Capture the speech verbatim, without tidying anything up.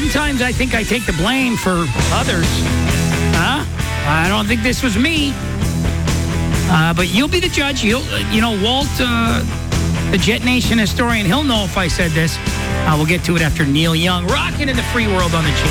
sometimes I think I take the blame for others. Huh? I don't think this was me. Uh, but you'll be the judge. You'll, you know, Walt, uh, the Jet Nation historian, he'll know if I said this. Uh, we'll get to it after Neil Young. Rocking in the free world on the channel.